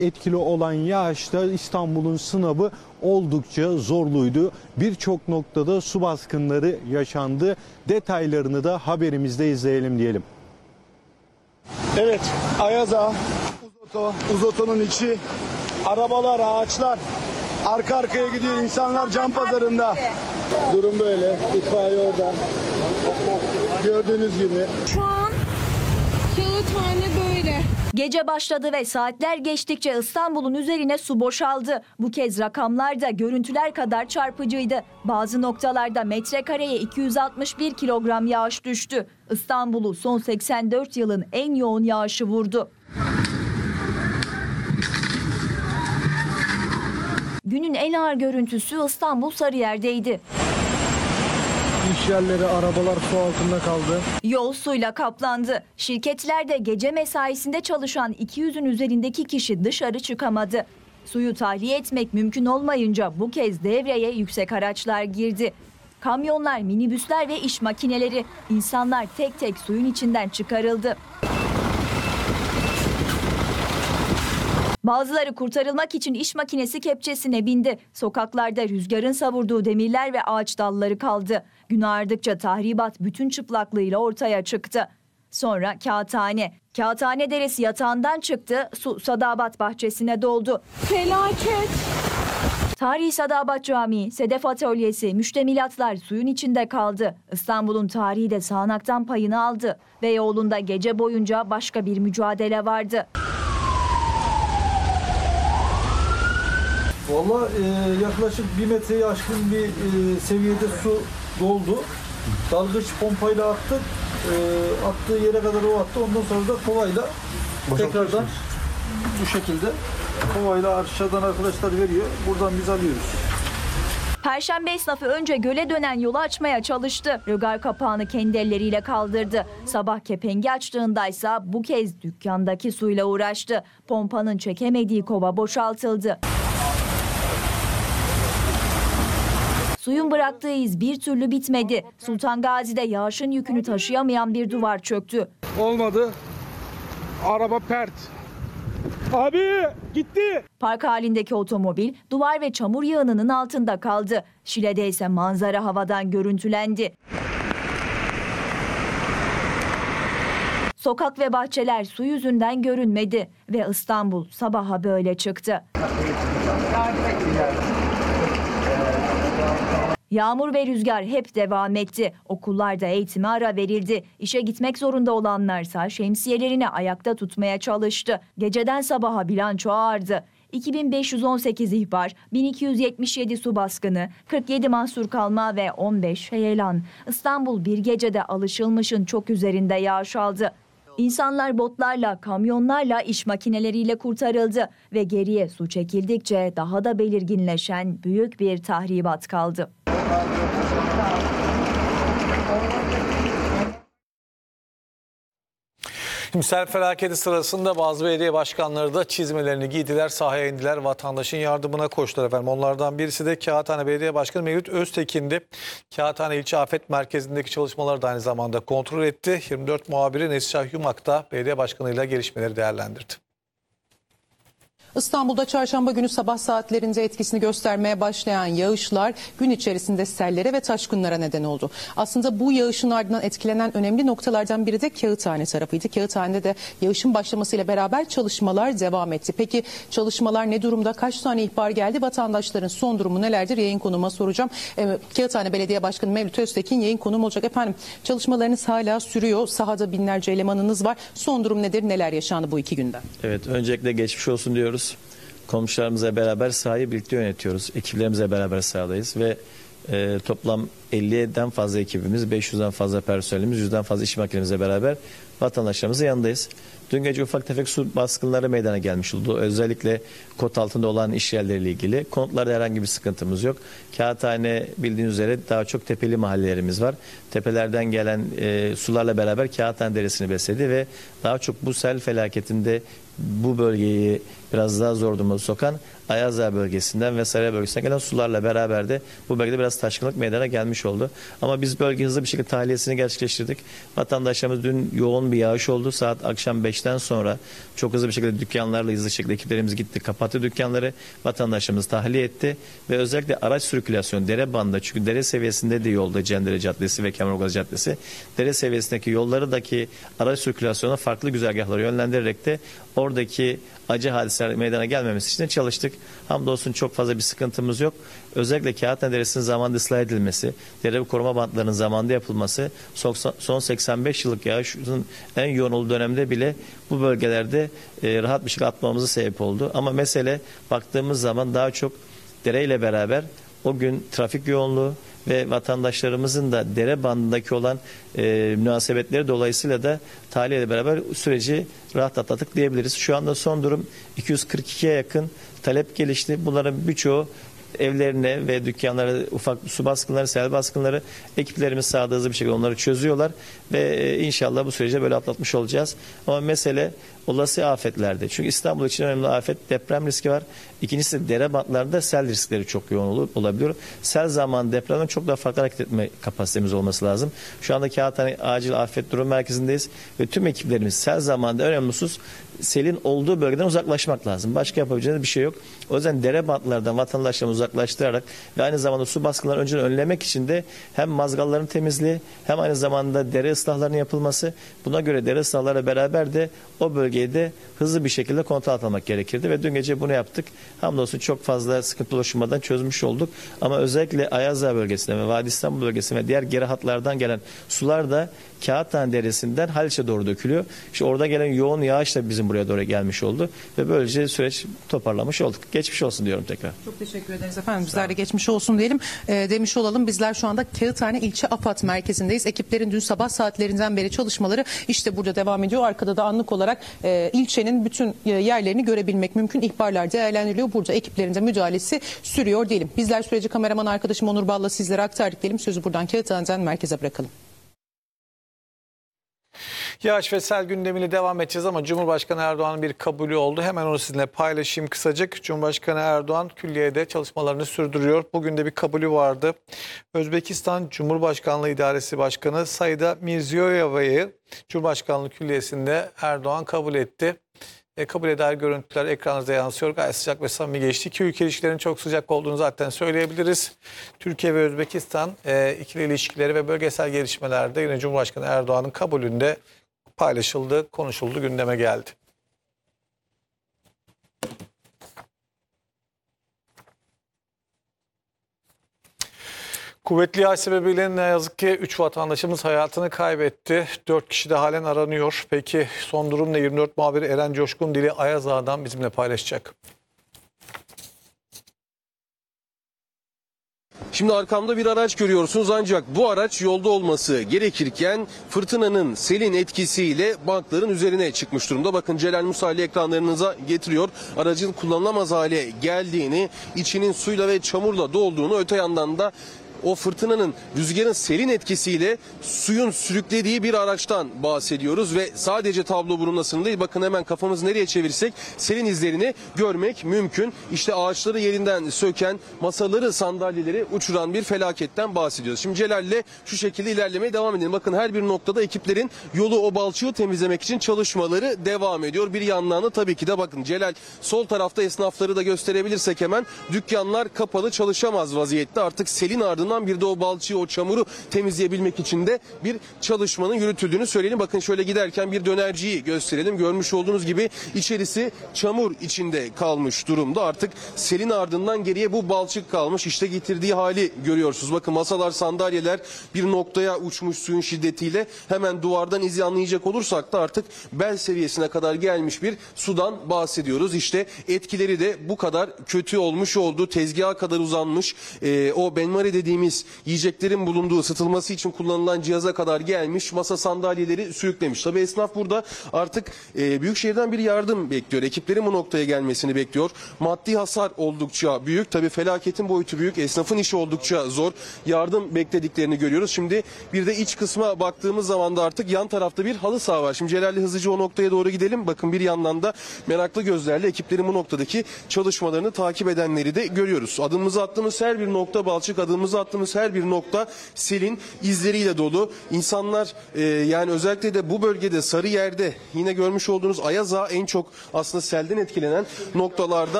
Etkili olan yağışta İstanbul'un sınavı oldukça zorluydu. Birçok noktada su baskınları yaşandı. Detaylarını da haberimizde izleyelim diyelim. Evet, Ayaza, Uzoto'nun içi, arabalar, ağaçlar arka arkaya gidiyor. İnsanlar can pazarında. Durum böyle. İtfaiye orada. Gördüğünüz gibi. Şu an Kağıthane böyle. Gece başladı ve saatler geçtikçe İstanbul'un üzerine su boşaldı. Bu kez rakamlar da görüntüler kadar çarpıcıydı. Bazı noktalarda metrekareye 261 kilogram yağış düştü. İstanbul'u son 84 yılın en yoğun yağışı vurdu. Günün en ağır görüntüsü İstanbul Sarıyer'deydi. İş yerleri, arabalar su altında kaldı. Yol suyla kaplandı. Şirketlerde gece mesaisinde çalışan 200'ün üzerindeki kişi dışarı çıkamadı. Suyu tahliye etmek mümkün olmayınca bu kez devreye yüksek araçlar girdi. Kamyonlar, minibüsler ve iş makineleri, insanlar tek tek suyun içinden çıkarıldı. Bazıları kurtarılmak için iş makinesi kepçesine bindi. Sokaklarda rüzgarın savurduğu demirler ve ağaç dalları kaldı. Gün ağardıkça tahribat bütün çıplaklığıyla ortaya çıktı. Sonra Kağıthane. Kağıthane Deresi yatağından çıktı, su Sadabat bahçesine doldu. Felaket. Tarihi Sadabat Camii, Sedef Atölyesi, müştemilatlar suyun içinde kaldı. İstanbul'un tarihi de sağanaktan payını aldı. Beyoğlu'nda gece boyunca başka bir mücadele vardı. Valla yaklaşık 1 metreyi aşkın bir seviyede su doldu. Dalgıç pompayla attık. Attığı yere kadar o attı. Ondan sonra da kovayla tekrardan bu şekilde kovayla aşağıdan arkadaşlar veriyor. Buradan biz alıyoruz. Perşembe esnafı önce göle dönen yolu açmaya çalıştı. Rögar kapağını kendi elleriyle kaldırdı. Sabah kepengi açtığındaysa bu kez dükkandaki suyla uğraştı. Pompanın çekemediği kova boşaltıldı. Suyun bıraktığı iz bir türlü bitmedi. Sultan Gazi'de yağışın yükünü taşıyamayan bir duvar çöktü. Olmadı. Araba pert. Abi gitti. Park halindeki otomobil duvar ve çamur yığınının altında kaldı. Şile'de ise manzara havadan görüntülendi. Sokak ve bahçeler su yüzünden görünmedi ve İstanbul sabaha böyle çıktı. Yağmur ve rüzgar hep devam etti. Okullarda eğitime ara verildi. İşe gitmek zorunda olanlarsa şemsiyelerini ayakta tutmaya çalıştı. Geceden sabaha bilanço ağırdı. 2518 ihbar, 1277 su baskını, 47 mahsur kalma ve 15 heyelan. İstanbul bir gecede alışılmışın çok üzerinde yağış aldı. İnsanlar botlarla, kamyonlarla, iş makineleriyle kurtarıldı ve geriye su çekildikçe daha da belirginleşen büyük bir tahribat kaldı. Şimdi sel felaketi sırasında bazı belediye başkanları da çizmelerini giydiler, sahaya indiler, vatandaşın yardımına koştular efendim. Onlardan birisi de Kağıthane Belediye Başkanı Mevlüt Öztekin'di. Kağıthane İlçe Afet Merkezi'ndeki çalışmaları da aynı zamanda kontrol etti. 24 muhabiri Neslihan Yumak da belediye başkanıyla gelişmeleri değerlendirdi. İstanbul'da çarşamba günü sabah saatlerinde etkisini göstermeye başlayan yağışlar gün içerisinde sellere ve taşkınlara neden oldu. Aslında bu yağışın ardından etkilenen önemli noktalardan biri de Kağıthane tarafıydı. Kağıthane'de de yağışın başlamasıyla beraber çalışmalar devam etti. Peki çalışmalar ne durumda? Kaç tane ihbar geldi? Vatandaşların son durumu nelerdir? Yayın konuma soracağım. Kağıthane Belediye Başkanı Mevlüt Öztekin yayın konuğum olacak. Efendim çalışmalarınız hala sürüyor. Sahada binlerce elemanınız var. Son durum nedir? Neler yaşandı bu 2 günde? Evet, öncelikle geçmiş olsun diyoruz. Komşularımızla beraber sahayı birlikte yönetiyoruz. Ekiplerimizle beraber sahadayız ve toplam 50'den fazla ekibimiz, 500'den fazla personelimiz, 100'den fazla iş makinemizle beraber vatandaşlarımızın yanındayız. Dün gece ufak tefek su baskınları meydana gelmiş oldu. Özellikle kod altında olan iş yerleriyle ilgili. Konutlarda herhangi bir sıkıntımız yok. Kağıthane bildiğiniz üzere daha çok tepeli mahallelerimiz var. Tepelerden gelen sularla beraber Kağıthane Deresi'ni besledi ve daha çok bu sel felaketinde bu bölgeyi biraz daha zor duruma sokan Ayaza bölgesinden ve Sarıyer bölgesinden gelen sularla beraber de bu bölgede biraz taşkınlık meydana gelmiş gelmiş oldu. Ama biz bölge hızlı bir şekilde tahliyesini gerçekleştirdik. Vatandaşlarımız dün yoğun bir yağış oldu. Saat akşam 5'ten sonra çok hızlı bir şekilde dükkanlarla hızlı şekilde ekiplerimiz gitti. Kapattı dükkanları. Vatandaşlarımız tahliye etti. Ve özellikle araç sirkülasyonu dere bandında, çünkü dere seviyesinde de yolda Cendere Caddesi ve Kemalgazi Caddesi. Dere seviyesindeki yollardaki araç sirkülasyona farklı güzergahlara yönlendirerek de oradaki acı hadiseler meydana gelmemesi için çalıştık. Hamdolsun çok fazla bir sıkıntımız yok. Özellikle Kağıthane Deresi'nin zamanında ıslah edilmesi, dere koruma bantlarının zamanında yapılması, son 85 yıllık yağışın en yoğun olduğu dönemde bile bu bölgelerde rahat bir şekilde atmamıza sebep oldu. Ama mesele baktığımız zaman daha çok dereyle beraber o gün trafik yoğunluğu ve vatandaşlarımızın da dere bandındaki olan münasebetleri dolayısıyla da tahliyeyle beraber süreci rahat atlattık diyebiliriz. Şu anda son durum 242'ye yakın talep gelişti. Bunların birçoğu evlerine ve dükkanlara ufak su baskınları, sel baskınları, ekiplerimiz sahada hızlı bir şekilde onları çözüyorlar ve inşallah bu süreci böyle atlatmış olacağız. Ama mesele olası afetlerde. Çünkü İstanbul için önemli afet deprem riski var. İkincisi dere bantlarında sel riskleri çok yoğun olabiliyor. Sel zamanı depremden çok daha farklı hareket etme kapasitemiz olması lazım. Şu anda Kağıthane Acil Afet Durum Merkezi'ndeyiz ve tüm ekiplerimiz sel zamanında önemli husus selin olduğu bölgeden uzaklaşmak lazım. Başka yapabileceğiniz bir şey yok. O yüzden dere bantlardan vatandaşlarımızı uzaklaştırarak ve aynı zamanda su baskınlarını önceden önlemek için de hem mazgalların temizliği hem aynı zamanda dere ıslahlarının yapılması, buna göre dere ıslahlarla beraber de o bölgeyi de hızlı bir şekilde kontrol almak gerekirdi ve dün gece bunu yaptık. Hamdolsun çok fazla sıkıntı oluşmadan çözmüş olduk. Ama özellikle Ayaz Dağı bölgesinde ve Vadi İstanbul bölgesinde ve diğer geri hatlardan gelen sular da Kağıthane Deresi'nden Haliç'e doğru dökülüyor. İşte orada gelen yoğun yağış da bizim buraya doğru gelmiş oldu ve böylece süreç toparlamış olduk. Geçmiş olsun diyorum tekrar. Çok teşekkür ederiz efendim. Bizler de geçmiş olsun diyelim. Demiş olalım. Bizler şu anda Kağıthane İlçe AFAD Merkezi'ndeyiz. Ekiplerin dün sabah saatlerinden beri çalışmaları işte burada devam ediyor. Arkada da anlık olarak ilçenin bütün yerlerini görebilmek mümkün. İhbarlar değerlendiriliyor. Burada ekiplerin de müdahalesi sürüyor diyelim. Bizler süreci kameraman arkadaşım Onur Bal'la sizlere aktardık diyelim. Sözü buradan Kağıthane'den merkeze bırakalım. Yağış ve sel gündemiyle devam edeceğiz ama Cumhurbaşkanı Erdoğan'ın bir kabulü oldu. Hemen onu sizinle paylaşayım kısacık. Cumhurbaşkanı Erdoğan külliyede çalışmalarını sürdürüyor. Bugün de bir kabulü vardı. Özbekistan Cumhurbaşkanlığı İdaresi Başkanı Saida Mirziyoyeva'yı Cumhurbaşkanlığı Külliyesi'nde Erdoğan kabul etti. Kabul eder görüntüler ekranınıza yansıyor. Gayet sıcak ve samimi geçti. İki ülke ilişkilerinin çok sıcak olduğunu zaten söyleyebiliriz. Türkiye ve Özbekistan ikili ilişkileri ve bölgesel gelişmelerde yine Cumhurbaşkanı Erdoğan'ın kabulünde paylaşıldı, konuşuldu, gündeme geldi. Kuvvetli yağış sebebiyle ne yazık ki 3 vatandaşımız hayatını kaybetti. 4 kişi de halen aranıyor. Peki son durum ne? 24 muhabiri Eren Coşkun Dili Ayaz Ağa'dan bizimle paylaşacak. Şimdi arkamda bir araç görüyorsunuz ancak bu araç yolda olması gerekirken fırtınanın, selin etkisiyle bankların üzerine çıkmış durumda. Bakın Celal Musali ekranlarınıza getiriyor. Aracın kullanılamaz hale geldiğini, içinin suyla ve çamurla dolduğunu, öte yandan da o fırtınanın, rüzgarın, selin etkisiyle suyun sürüklediği bir araçtan bahsediyoruz ve sadece tablo bununla sınırlı değil. Bakın hemen kafamızı nereye çevirsek selin izlerini görmek mümkün. İşte ağaçları yerinden söken, masaları, sandalyeleri uçuran bir felaketten bahsediyoruz. Şimdi Celal'le şu şekilde ilerlemeye devam edelim. Bakın her bir noktada ekiplerin yolu, o balçığı temizlemek için çalışmaları devam ediyor. Bir yandan da tabii ki de bakın Celal sol tarafta, esnafları da gösterebilirsek hemen, dükkanlar kapalı, çalışamaz vaziyette. Artık selin ardından bir de o balçığı, o çamuru temizleyebilmek için de bir çalışmanın yürütüldüğünü söyleyelim. Bakın şöyle giderken bir dönerciyi gösterelim. Görmüş olduğunuz gibi içerisi çamur içinde kalmış durumda. Artık selin ardından geriye bu balçık kalmış. İşte getirdiği hali görüyorsunuz. Bakın masalar, sandalyeler bir noktaya uçmuş suyun şiddetiyle. Hemen duvardan izi anlayacak olursak da artık bel seviyesine kadar gelmiş bir sudan bahsediyoruz. İşte etkileri de bu kadar kötü olmuş oldu. Tezgaha kadar uzanmış. O benmari dediğimiz yiyeceklerin bulunduğu, ısıtılması için kullanılan cihaza kadar gelmiş, masa sandalyeleri sürüklemiş. Tabii esnaf burada artık Büyükşehir'den bir yardım bekliyor. Ekiplerin bu noktaya gelmesini bekliyor. Maddi hasar oldukça büyük. Tabii felaketin boyutu büyük. Esnafın işi oldukça zor. Yardım beklediklerini görüyoruz. Şimdi bir de iç kısma baktığımız zaman da artık yan tarafta bir halı saha var. Şimdi Celal'le hızlıca o noktaya doğru gidelim. Bakın bir yandan da meraklı gözlerle ekiplerin bu noktadaki çalışmalarını takip edenleri de görüyoruz. Adımımızı attığımız her bir nokta balçık, adımımızı attığımız baktığımız her bir nokta selin izleriyle dolu. İnsanlar yani özellikle de bu bölgede Sarıyer'de yine görmüş olduğunuz Ayaz Ağa en çok aslında selden etkilenen noktalarda.